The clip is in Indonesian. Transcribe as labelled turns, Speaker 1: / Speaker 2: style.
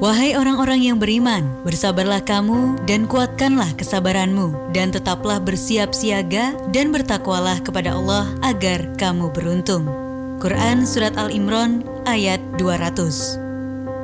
Speaker 1: Wahai orang-orang yang beriman, bersabarlah kamu dan kuatkanlah kesabaranmu, dan tetaplah bersiap siaga dan bertakwalah kepada Allah agar kamu beruntung. Quran Surat Al-Imran ayat 200.